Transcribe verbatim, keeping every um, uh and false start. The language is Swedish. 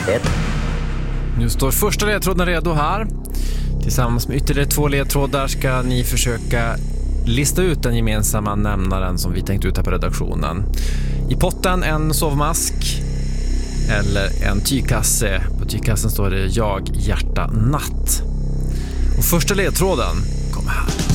ett. Nu står första ledtråden redo här. Tillsammans med ytterligare två ledtrådar ska ni försöka lista ut den gemensamma nämnaren som vi tänkt ut här på redaktionen. I potten en sovmask eller en tygkasse. På tygkassen står det jag, hjärta, natt. Och första ledtråden kommer här.